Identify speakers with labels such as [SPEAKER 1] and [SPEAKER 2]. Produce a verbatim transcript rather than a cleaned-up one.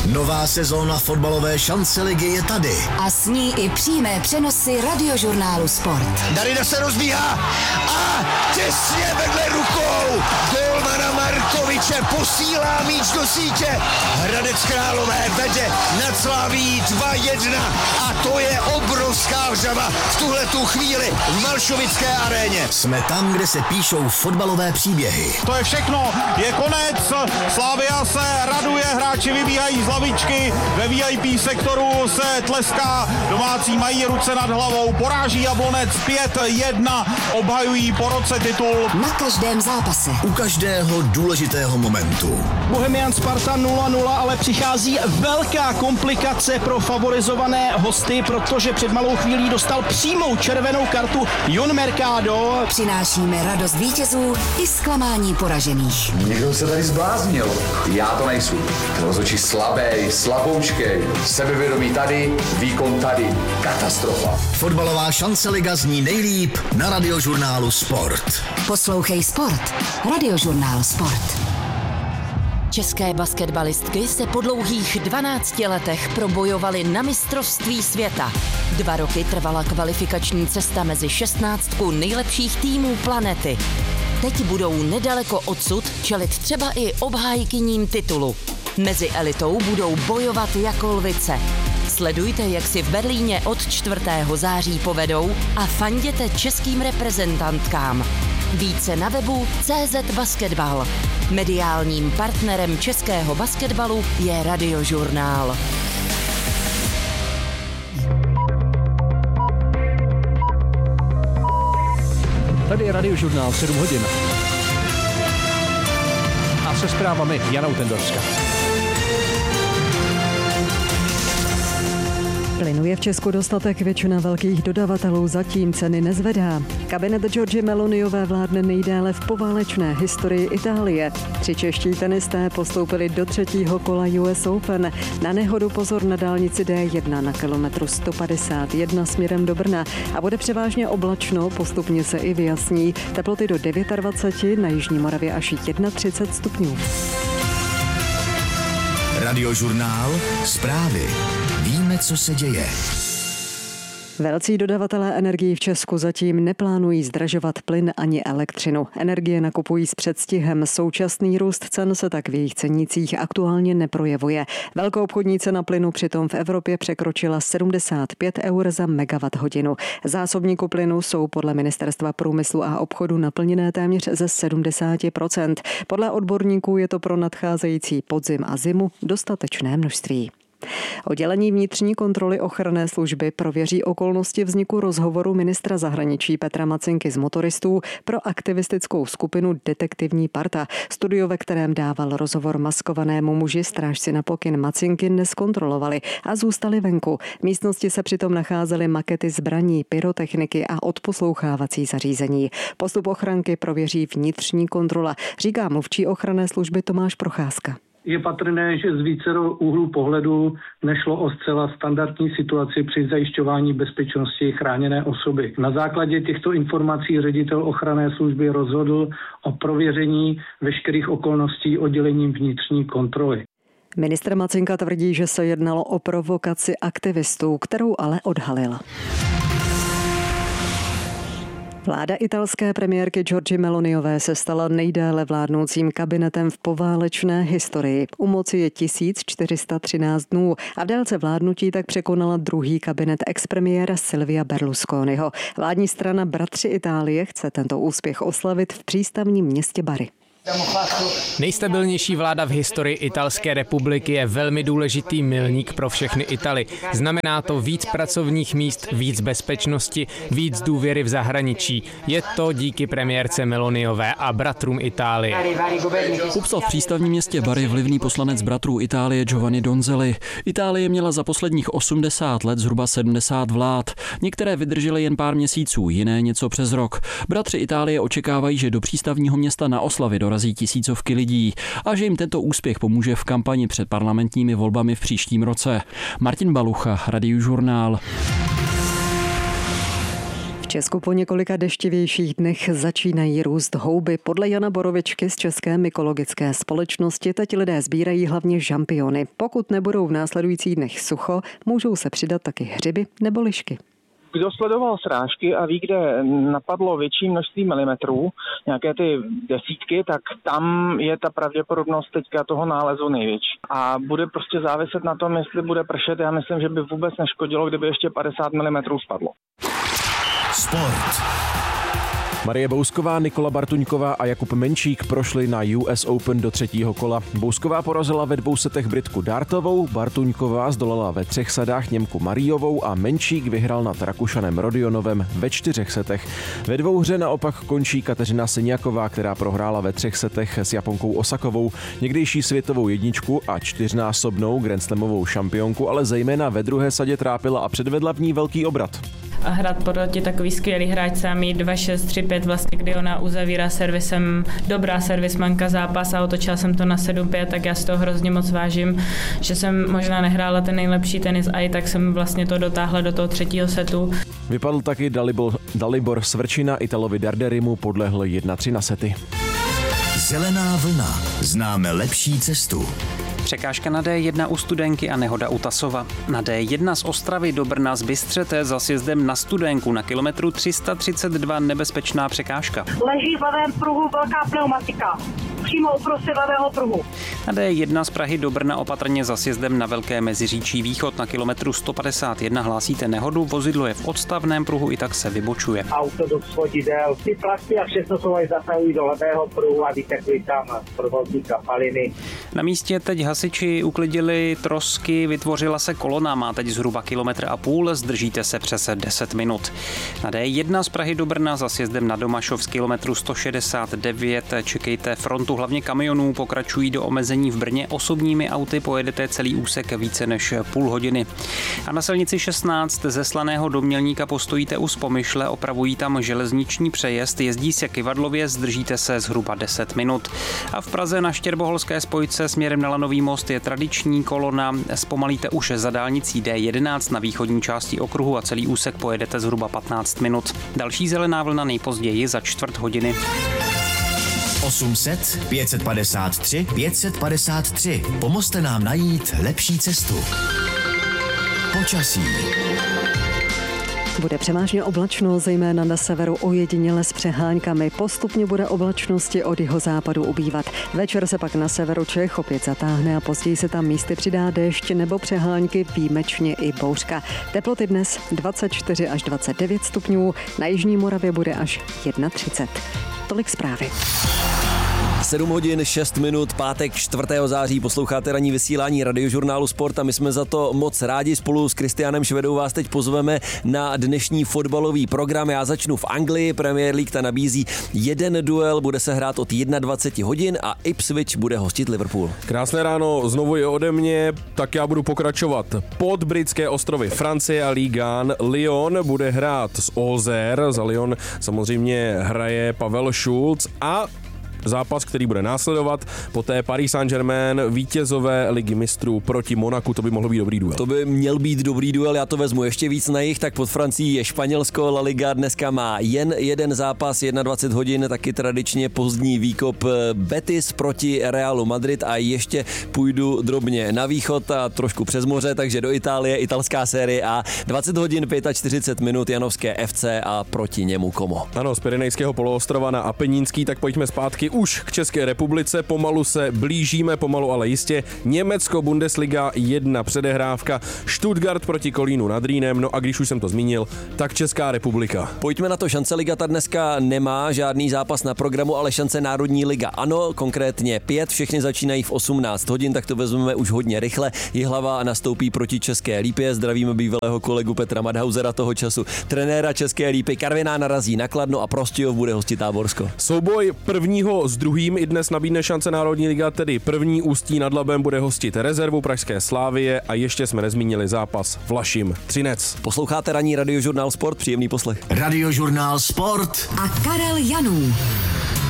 [SPEAKER 1] Nová sezóna fotbalové šance ligy je tady.
[SPEAKER 2] A s ní i přímé přenosy Radiožurnálu Sport.
[SPEAKER 1] Darida se rozbíhá a těsně vedle rukou golmana Markoviče posílá míč do sítě. Hradec Králové vede nad Slaví dva jedna a to je obrovská hřava v tuhletu chvíli v Malšovické aréně. Jsme tam, kde se píšou fotbalové příběhy.
[SPEAKER 3] To je všechno, je konec, Slavia se raduje, hráči vybíhají z lavičky, ve V I P sektoru se tleská, domácí mají ruce nad hlavou, poráží Jablonec pět jedna, obhajují po roce titul.
[SPEAKER 2] Na každém zápase.
[SPEAKER 1] U každého důležitého momentu.
[SPEAKER 4] Bohemian Sparta nula nula, ale přichází velká komplikace pro favorizované hosty, protože před malou chvílí dostal přímou červenou kartu Jon Mercado.
[SPEAKER 2] Přinášíme radost vítězů i zklamání poražených.
[SPEAKER 5] Někdo se tady zbláznil. Já to nejsou. Rozhodčí slabý, slaboučkej, sebevědomí tady, výkon tady. Katastrofa.
[SPEAKER 1] Fotbalová šance liga zní nejlíp na Radiožurnálu Sport.
[SPEAKER 2] Poslouchej Sport. Radiožurnál Sport. České basketbalistky se po dlouhých dvanácti letech probojovaly na mistrovství světa. Dva roky trvala kvalifikační cesta mezi šestnáctku nejlepších týmů planety. Teď budou nedaleko odsud čelit třeba i obhájkyním titulu. Mezi elitou budou bojovat jako lvice. Sledujte, jak si v Berlíně od čtvrtého září povedou a fanděte českým reprezentantkám. Více na webu C Z Basketball. Mediálním partnerem českého basketbalu je Radiožurnál.
[SPEAKER 6] Tady je Radiožurnál sedm hodin. A se zprávami Jana Utendorska.
[SPEAKER 7] Plynu je v Česku dostatek, většina velkých dodavatelů zatím ceny nezvedá. Kabinet Giorgie Meloniové vládne nejdéle v poválečné historii Itálie. Tři čeští tenisté postoupili do třetího kola U S Open. Na nehodu pozor na dálnici D jedna na kilometru sto padesát jedna směrem do Brna a bude převážně oblačno, postupně se i vyjasní. Teploty do dvacet devět, na jižní Moravě až třicet jedna stupňů.
[SPEAKER 1] Radiožurnál, zprávy. Víme, co se děje.
[SPEAKER 7] Velcí dodavatelé energií v Česku zatím neplánují zdražovat plyn ani elektřinu. Energie nakupují s předstihem. Současný růst cen se tak v jejich cenících aktuálně neprojevuje. Velkoobchodní cena plynu přitom v Evropě překročila sedmdesát pět eur za megawatt hodinu. Zásobníku plynu jsou podle Ministerstva průmyslu a obchodu naplněné téměř ze sedmdesát procent. Podle odborníků je to pro nadcházející podzim a zimu dostatečné množství. Oddělení vnitřní kontroly ochranné služby prověří okolnosti vzniku rozhovoru ministra zahraničí Petra Macinky z motoristů pro aktivistickou skupinu Detektivní parta. Studio, ve kterém dával rozhovor maskovanému muži, strážci na pokyn Macinky neskontrolovali a zůstali venku. V místnosti se přitom nacházely makety zbraní, pyrotechniky a odposlouchávací zařízení. Postup ochranky prověří vnitřní kontrola, říká mluvčí ochranné služby Tomáš Procházka.
[SPEAKER 8] Je patrné, že z vícero úhlů pohledu nešlo o zcela standardní situaci při zajišťování bezpečnosti chráněné osoby. Na základě těchto informací ředitel ochranné služby rozhodl o prověření veškerých okolností oddělením vnitřní kontroly.
[SPEAKER 7] Ministr Macinka tvrdí, že se jednalo o provokaci aktivistů, kterou ale odhalila. Vláda italské premiérky Giorgie Meloniové se stala nejdéle vládnoucím kabinetem v poválečné historii. U moci je tisíc čtyři sta třináct dnů a v délce vládnutí tak překonala druhý kabinet expremiéra Silvia Berlusconiho. Vládní strana Bratři Itálie chce tento úspěch oslavit v přístavním městě Bari.
[SPEAKER 9] Nejstabilnější vláda v historii Italské republiky je velmi důležitý milník pro všechny Italy. Znamená to víc pracovních míst, víc bezpečnosti, víc důvěry v zahraničí. Je to díky premiérce Meloniové a bratrům Itálie.
[SPEAKER 10] Popsal v přístavním městě Bari vlivný poslanec bratrů Itálie Giovanni Donzelli. Itálie měla za posledních osmdesát let zhruba sedmdesát vlád. Některé vydržely jen pár měsíců, jiné něco přes rok. Bratři Itálie očekávají, že do přístavního města na oslavy dorazí tisícovky lidí a že jim tento úspěch pomůže v kampani před parlamentními volbami v příštím roce. Martin Balucha, Radiožurnál.
[SPEAKER 7] Česku po několika deštivějších dnech začínají růst houby. Podle Jana Borovičky z České mykologické společnosti teď lidé sbírají hlavně žampiony. Pokud nebudou v následujících dnech sucho, můžou se přidat taky hřiby nebo lišky.
[SPEAKER 11] Kdo sledoval srážky a ví, kde napadlo větší množství milimetrů, nějaké ty desítky, tak tam je ta pravděpodobnost teďka toho nálezu největší. A bude prostě záviset na tom, jestli bude pršet. Já myslím, že by vůbec neškodilo, kdyby ještě padesát milimetrů spadlo.
[SPEAKER 12] Sport. Marie Bousková, Nikola Bartuňková a Jakub Menčík prošli na U S Open do třetího kola. Bousková porazila ve dvou setech Britku Dartovou, Bartuňková zdolala ve třech sadách Němku Mariovou a Menčík vyhrál nad Rakušanem Rodionovem ve čtyřech setech. Ve dvouhře naopak končí Kateřina Siniaková, která prohrála ve třech setech s Japonkou Osakovou. Někdejší světovou jedničku a čtyřnásobnou grandslamovou šampionku, ale zejména ve druhé sadě trápila a předvedla v ní velký obrat.
[SPEAKER 13] A hrát proti takový skvělý hráčce a mít dva šest tři pět, vlastně, kdy ona uzavírá servisem, dobrá servismanka zápas a otočila jsem to na sedm pět, tak já si to hrozně moc vážím, že jsem možná nehrála ten nejlepší tenis a i tak jsem vlastně to dotáhla do toho třetího setu.
[SPEAKER 12] Vypadl taky Dalibor, Dalibor Svrčina, Italovi Darderimu podlehl jedna tři na sety.
[SPEAKER 14] Zelená vlna. Známe lepší cestu.
[SPEAKER 15] Překážka na D jedna u Studenky a nehoda u Tasova. Na D jedna z Ostravy do Brna z Bystřete za sjezdem na Studenku na kilometru tři sta třicet dva nebezpečná překážka.
[SPEAKER 16] Leží v levém pruhu velká pneumatika. Přímo uprostřed levého pruhu.
[SPEAKER 15] Na D jedna z Prahy do Brna opatrně za sjezdem na Velké Meziříčí východ na kilometru sto padesát jedna hlásíte nehodu, vozidlo je v odstavném pruhu, i tak se vybočuje.
[SPEAKER 16] Autobus svodidel, ty plasty a všechno jsou aj zasahují do levého pruhu a vytekli tam provozní kapaliny.
[SPEAKER 15] Na místě teď hasiči uklidili trosky, vytvořila se kolona, má teď zhruba kilometr a půl, zdržíte se přes deset minut. Na D jedna z Prahy do Brna za sjezdem na Domašov z kilometru sto šedesát devět čekejte frontu hlavně kamionů, pokračují do omezení v Brně, osobními auty pojedete celý úsek více než půl hodiny. A na silnici šestnáct ze Slaného do Mělníka postojíte u Spomyšle, opravují tam železniční přejezd, jezdí se Kyvadlově, zdržíte se zhruba deset minut. A v Praze na Štěrboholské spojce směrem na Lanový most je tradiční kolona, zpomalíte už za dálnicí D jedenáct na východní části okruhu a celý úsek pojedete zhruba patnáct minut. Další zelená vlna nejpozději za čtvrt hodiny.
[SPEAKER 14] osm set pět set padesát tři pět set padesát tři. Pomozte nám najít lepší cestu. Počasí.
[SPEAKER 7] Bude převážně oblačno, zejména na severu ojediněle s přeháňkami. Postupně bude oblačnosti od jihozápadu ubývat. Večer se pak na severu Čech opět zatáhne a později se tam místy přidá déšť nebo přehánky, výjimečně i bouřka. Teploty dnes dvacet čtyři až dvacet devět stupňů, na jižní Moravě bude až třicet jedna. Tolik zprávy.
[SPEAKER 17] sedm hodin šest minut, pátek čtvrtého září, posloucháte ranní vysílání Radiožurnálu Sport a my jsme za to moc rádi. Spolu s Kristiánem Švedou vás teď pozveme na dnešní fotbalový program. Já začnu v Anglii, Premier League ta nabízí jeden duel, bude se hrát od dvacet jedna hodin a Ipswich bude hostit Liverpool.
[SPEAKER 18] Krásné ráno, znovu je ode mě, tak já budu pokračovat pod britské ostrovy Francie a Ligue jedna. Lyon bude hrát s Auxerre, za Lyon samozřejmě hraje Pavel Schulz a zápas, který bude následovat, poté Paris Saint-Germain, vítězové ligy mistrů proti Monaku, to by mohlo být dobrý duel.
[SPEAKER 17] To by měl být dobrý duel, já to vezmu ještě víc na jih, tak pod Francií je Španělsko, La Liga dneska má jen jeden zápas, dvacet jedna hodin, taky tradičně pozdní výkop Betis proti Realu Madrid a ještě půjdu drobně na východ a trošku přes moře, takže do Itálie, italská série A, dvacet hodin čtyřicet pět minut Janovské F C a proti němu Como.
[SPEAKER 18] Ano, z Pyrenejského poloostrova na Apenínský, tak pojďme zpátky už k České republice, pomalu se blížíme, pomalu ale jistě. Německo, Bundesliga, jedna předehrávka, Stuttgart proti Kolínu nad Rýnem, no a když už jsem to zmínil, tak Česká republika.
[SPEAKER 17] Pojďme na to, šance liga ta dneska nemá žádný zápas na programu, ale šance národní liga ano, konkrétně pět, všechny začínají v osmnáct hodin, tak to vezmeme už hodně rychle. Jihlava nastoupí proti České Lípě, zdravíme bývalého kolegu Petra Madhausera toho času, trenéra České Lípy, Karviná narazí na Kladno a Prostějov bude hostit Táborsko.
[SPEAKER 18] Souboj prvního s druhým i dnes nabídne šance národní liga, tedy první Ústí nad Labem bude hostit rezervu pražské Slávie a ještě jsme nezmínili zápas Vlašim Třinec.
[SPEAKER 17] Posloucháte ranní Radiožurnál Sport, příjemný poslech.
[SPEAKER 14] Radiožurnál Sport
[SPEAKER 2] a Karel Janů.